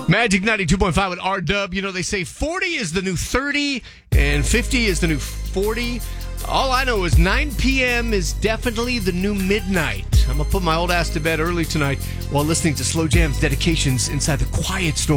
Magic 92.5 with R-Dub. You know, they say 40 is the new 30 and 50 is the new 40. All I know is 9 p.m. is definitely the new midnight. I'm going to put my old ass to bed early tonight while listening to Slow Jam's dedications inside the Quiet Storm.